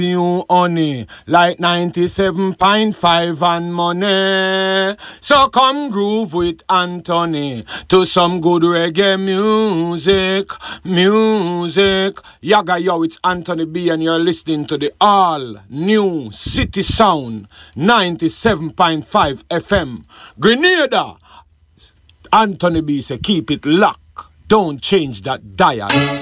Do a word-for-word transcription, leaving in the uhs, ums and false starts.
you honey like ninety-seven point five and money. So come groove with Anthony to some good reggae music, music. Yaga yo, it's Anthony B and you're listening to the all new City Sound ninety-seven point five F M. Grenada. Anthony B say keep it locked. Don't change that dial.